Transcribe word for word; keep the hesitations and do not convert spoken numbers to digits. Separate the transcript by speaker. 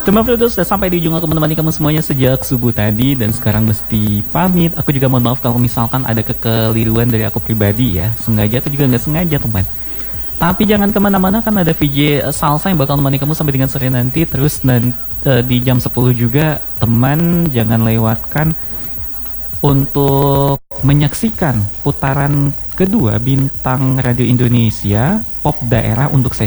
Speaker 1: Teman Firdaus sudah sampai di ujung, aku menemani kamu semuanya sejak subuh tadi dan sekarang mesti pamit. Aku juga mohon maaf kalau misalkan ada kekeliruan dari aku pribadi ya, sengaja atau juga nggak sengaja teman. Tapi jangan kemana-mana, kan ada V J Salsa yang bakal menemani kamu sampai dengan sore nanti. Terus dan uh, di jam sepuluh juga teman jangan lewatkan untuk menyaksikan putaran kedua Bintang Radio Indonesia Pop Daerah untuk sesi